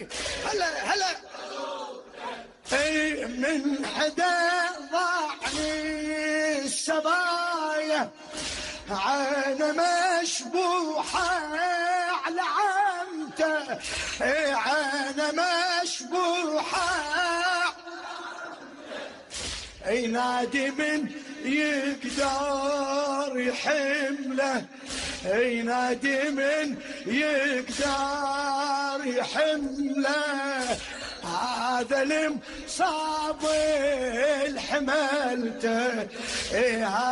هلا هلا اي من حدا ضاعني السبايا عينه مشبوحة على عمته عينه مشبوحة ينادي من يقدر يحمله ينادي من يقدر يحمله هذا المصاب الحملته